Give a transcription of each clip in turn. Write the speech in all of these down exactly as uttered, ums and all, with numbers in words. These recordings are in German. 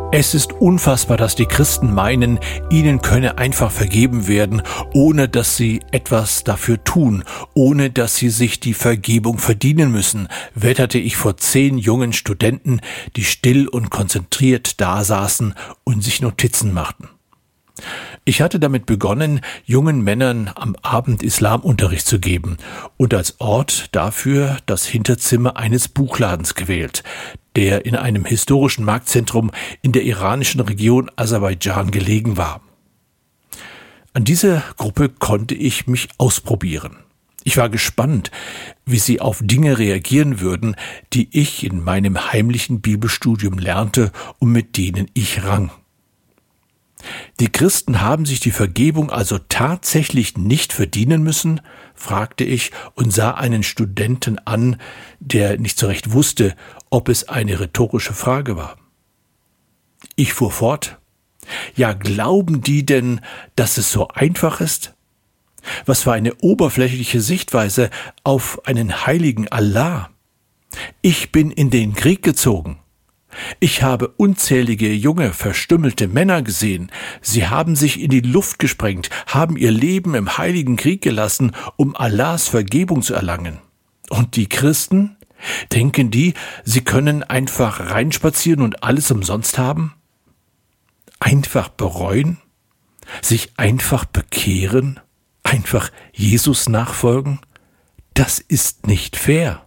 Es ist unfassbar, dass die Christen meinen, ihnen könne einfach vergeben werden, ohne dass sie etwas dafür tun, ohne dass sie sich die Vergebung verdienen müssen, wetterte ich vor zehn jungen Studenten, die still und konzentriert dasaßen und sich Notizen machten. Ich hatte damit begonnen, jungen Männern am Abend Islamunterricht zu geben und als Ort dafür das Hinterzimmer eines Buchladens gewählt, der in einem historischen Marktzentrum in der iranischen Region Aserbaidschan gelegen war. An dieser Gruppe konnte ich mich ausprobieren. Ich war gespannt, wie sie auf Dinge reagieren würden, die ich in meinem heimlichen Bibelstudium lernte und mit denen ich rang. Die Christen haben sich die Vergebung also tatsächlich nicht verdienen müssen, fragte ich und sah einen Studenten an, der nicht so recht wusste, ob es eine rhetorische Frage war. Ich fuhr fort. Ja, glauben die denn, dass es so einfach ist? Was für eine oberflächliche Sichtweise auf einen heiligen Allah. Ich bin in den Krieg gezogen. Ich habe unzählige junge, verstümmelte Männer gesehen. Sie haben sich in die Luft gesprengt, haben ihr Leben im heiligen Krieg gelassen, um Allahs Vergebung zu erlangen. Und die Christen? Denken die, sie können einfach reinspazieren und alles umsonst haben? Einfach bereuen? Sich einfach bekehren? Einfach Jesus nachfolgen? Das ist nicht fair.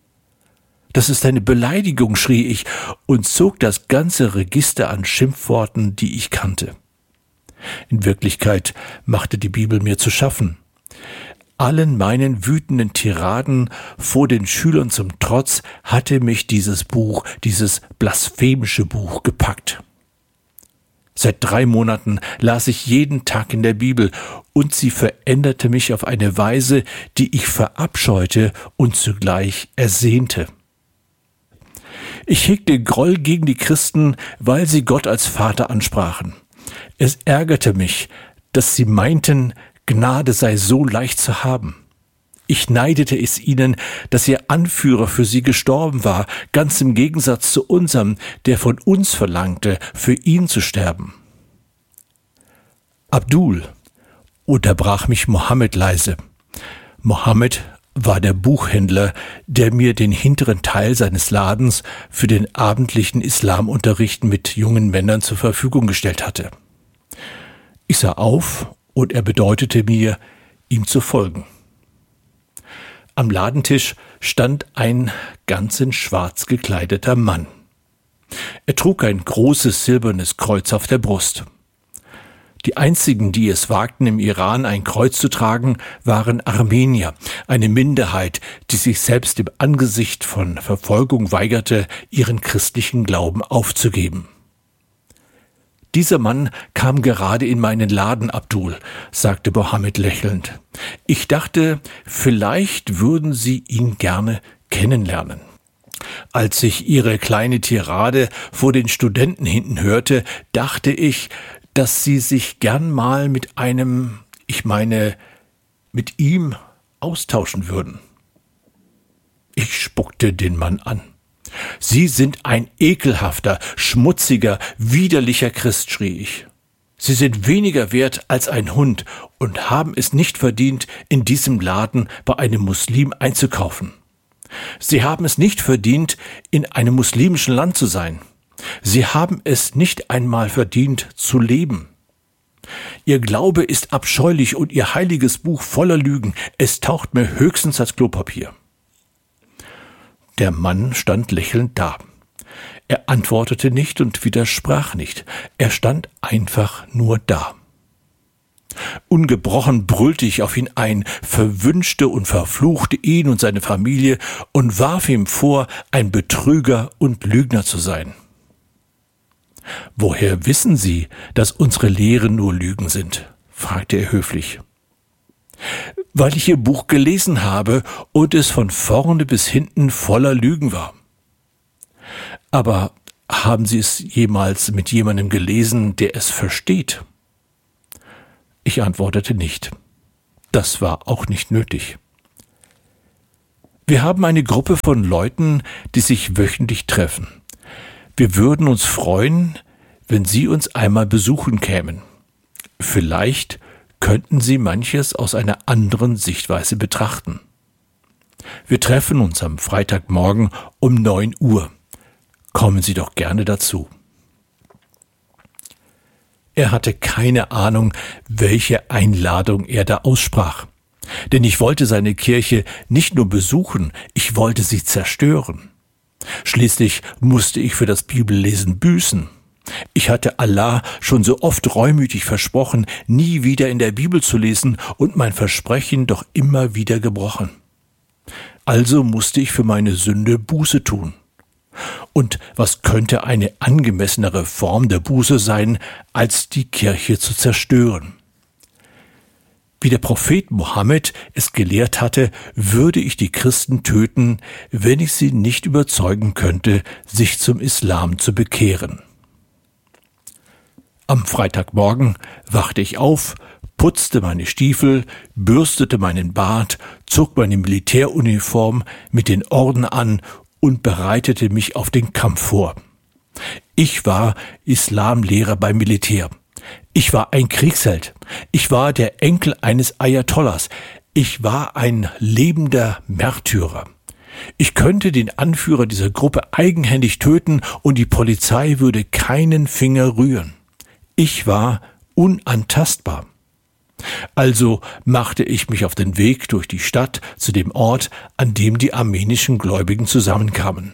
Das ist eine Beleidigung, schrie ich und zog das ganze Register an Schimpfworten, die ich kannte. In Wirklichkeit machte die Bibel mir zu schaffen. Allen meinen wütenden Tiraden vor den Schülern zum Trotz hatte mich dieses Buch, dieses blasphemische Buch gepackt. Seit drei Monaten las ich jeden Tag in der Bibel und sie veränderte mich auf eine Weise, die ich verabscheute und zugleich ersehnte. Ich hegte Groll gegen die Christen, weil sie Gott als Vater ansprachen. Es ärgerte mich, dass sie meinten, Gnade sei so leicht zu haben. Ich neidete es ihnen, dass ihr Anführer für sie gestorben war, ganz im Gegensatz zu unserem, der von uns verlangte, für ihn zu sterben. Abdul, unterbrach mich Mohammed leise. Mohammed war der Buchhändler, der mir den hinteren Teil seines Ladens für den abendlichen Islamunterricht mit jungen Männern zur Verfügung gestellt hatte. Ich sah auf und er bedeutete mir, ihm zu folgen. Am Ladentisch stand ein ganz in schwarz gekleideter Mann. Er trug ein großes silbernes Kreuz auf der Brust. Die einzigen, die es wagten, im Iran ein Kreuz zu tragen, waren Armenier, eine Minderheit, die sich selbst im Angesicht von Verfolgung weigerte, ihren christlichen Glauben aufzugeben. Dieser Mann kam gerade in meinen Laden, Abdul, sagte Mohammed lächelnd. Ich dachte, vielleicht würden Sie ihn gerne kennenlernen. Als ich Ihre kleine Tirade vor den Studenten hinten hörte, dachte ich, dass Sie sich gern mal mit einem, ich meine, mit ihm austauschen würden. Ich spuckte den Mann an. Sie sind ein ekelhafter, schmutziger, widerlicher Christ, schrie ich. Sie sind weniger wert als ein Hund und haben es nicht verdient, in diesem Laden bei einem Muslim einzukaufen. Sie haben es nicht verdient, in einem muslimischen Land zu sein. Sie haben es nicht einmal verdient, zu leben. Ihr Glaube ist abscheulich und Ihr heiliges Buch voller Lügen. Es taucht mir höchstens als Klopapier. Der Mann stand lächelnd da. Er antwortete nicht und widersprach nicht. Er stand einfach nur da. Ungebrochen brüllte ich auf ihn ein, verwünschte und verfluchte ihn und seine Familie und warf ihm vor, ein Betrüger und Lügner zu sein. »Woher wissen Sie, dass unsere Lehren nur Lügen sind?« fragte er höflich. »Weil ich Ihr Buch gelesen habe und es von vorne bis hinten voller Lügen war.« »Aber haben Sie es jemals mit jemandem gelesen, der es versteht?« Ich antwortete nicht. Das war auch nicht nötig. Wir haben eine Gruppe von Leuten, die sich wöchentlich treffen. Wir würden uns freuen, wenn Sie uns einmal besuchen kämen. Vielleicht könnten Sie manches aus einer anderen Sichtweise betrachten. Wir treffen uns am Freitagmorgen um neun Uhr. Kommen Sie doch gerne dazu. Er hatte keine Ahnung, welche Einladung er da aussprach. Denn ich wollte seine Kirche nicht nur besuchen, ich wollte sie zerstören. Schließlich musste ich für das Bibellesen büßen. Ich hatte Allah schon so oft reumütig versprochen, nie wieder in der Bibel zu lesen und mein Versprechen doch immer wieder gebrochen. Also musste ich für meine Sünde Buße tun. Und was könnte eine angemessenere Form der Buße sein, als die Kirche zu zerstören? Wie der Prophet Mohammed es gelehrt hatte, würde ich die Christen töten, wenn ich sie nicht überzeugen könnte, sich zum Islam zu bekehren. Am Freitagmorgen wachte ich auf, putzte meine Stiefel, bürstete meinen Bart, zog meine Militäruniform mit den Orden an und bereitete mich auf den Kampf vor. Ich war Islamlehrer beim Militär. Ich war ein Kriegsheld. Ich war der Enkel eines Ayatollahs. Ich war ein lebender Märtyrer. Ich könnte den Anführer dieser Gruppe eigenhändig töten und die Polizei würde keinen Finger rühren. Ich war unantastbar. Also machte ich mich auf den Weg durch die Stadt zu dem Ort, an dem die armenischen Gläubigen zusammenkamen.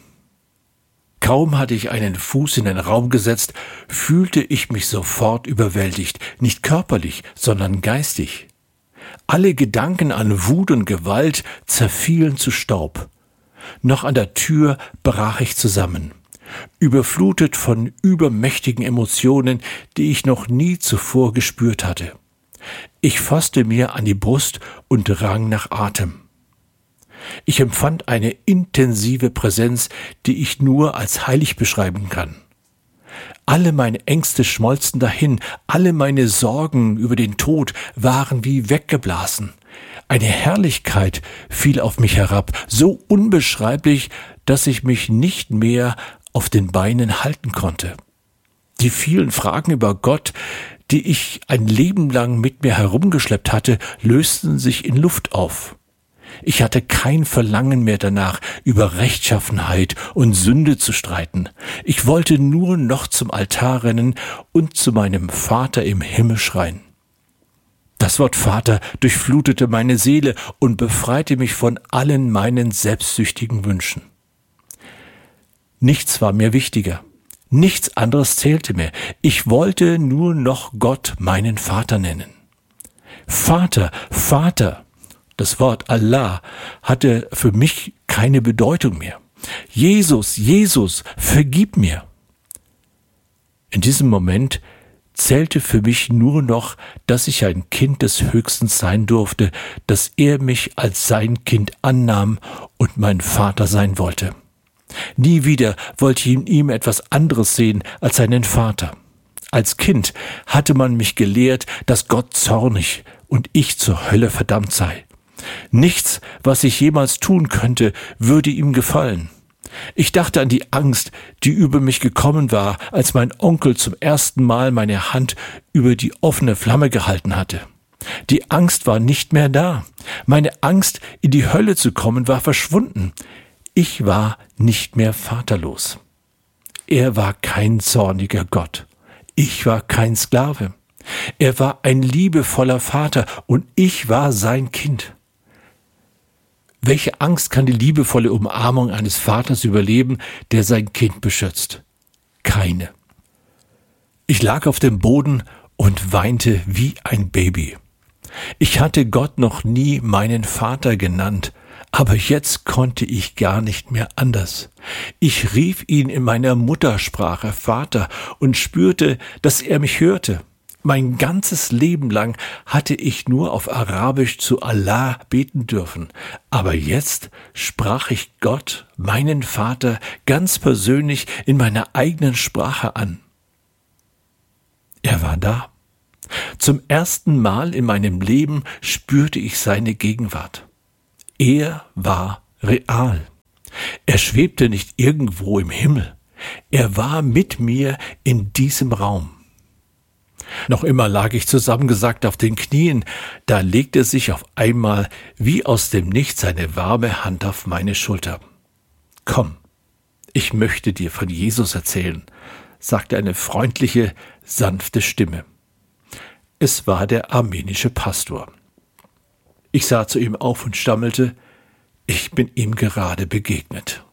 Kaum hatte ich einen Fuß in den Raum gesetzt, fühlte ich mich sofort überwältigt, nicht körperlich, sondern geistig. Alle Gedanken an Wut und Gewalt zerfielen zu Staub. Noch an der Tür brach ich zusammen, überflutet von übermächtigen Emotionen, die ich noch nie zuvor gespürt hatte. Ich fasste mir an die Brust und rang nach Atem. Ich empfand eine intensive Präsenz, die ich nur als heilig beschreiben kann. Alle meine Ängste schmolzen dahin, alle meine Sorgen über den Tod waren wie weggeblasen. Eine Herrlichkeit fiel auf mich herab, so unbeschreiblich, dass ich mich nicht mehr auf den Beinen halten konnte. Die vielen Fragen über Gott, die ich ein Leben lang mit mir herumgeschleppt hatte, lösten sich in Luft auf. Ich hatte kein Verlangen mehr danach, über Rechtschaffenheit und Sünde zu streiten. Ich wollte nur noch zum Altar rennen und zu meinem Vater im Himmel schreien. Das Wort Vater durchflutete meine Seele und befreite mich von allen meinen selbstsüchtigen Wünschen. Nichts war mir wichtiger. Nichts anderes zählte mehr. Ich wollte nur noch Gott meinen Vater nennen. Vater, Vater. Das Wort Allah hatte für mich keine Bedeutung mehr. Jesus, Jesus, vergib mir. In diesem Moment zählte für mich nur noch, dass ich ein Kind des Höchsten sein durfte, dass er mich als sein Kind annahm und mein Vater sein wollte. Nie wieder wollte ich in ihm etwas anderes sehen als seinen Vater. Als Kind hatte man mich gelehrt, dass Gott zornig und ich zur Hölle verdammt sei. Nichts, was ich jemals tun könnte, würde ihm gefallen. Ich dachte an die Angst, die über mich gekommen war, als mein Onkel zum ersten Mal meine Hand über die offene Flamme gehalten hatte. Die Angst war nicht mehr da. Meine Angst, in die Hölle zu kommen, war verschwunden. Ich war nicht mehr vaterlos. Er war kein zorniger Gott. Ich war kein Sklave. Er war ein liebevoller Vater und ich war sein Kind. Welche Angst kann die liebevolle Umarmung eines Vaters überleben, der sein Kind beschützt? Keine. Ich lag auf dem Boden und weinte wie ein Baby. Ich hatte Gott noch nie meinen Vater genannt, aber jetzt konnte ich gar nicht mehr anders. Ich rief ihn in meiner Muttersprache Vater und spürte, dass er mich hörte. Mein ganzes Leben lang hatte ich nur auf Arabisch zu Allah beten dürfen, aber jetzt sprach ich Gott, meinen Vater, ganz persönlich in meiner eigenen Sprache an. Er war da. Zum ersten Mal in meinem Leben spürte ich seine Gegenwart. Er war real. Er schwebte nicht irgendwo im Himmel. Er war mit mir in diesem Raum. Noch immer lag ich zusammengesackt auf den Knien, da legte sich auf einmal wie aus dem Nichts eine warme Hand auf meine Schulter. »Komm, ich möchte dir von Jesus erzählen«, sagte eine freundliche, sanfte Stimme. Es war der armenische Pastor. Ich sah zu ihm auf und stammelte, ich bin ihm gerade begegnet.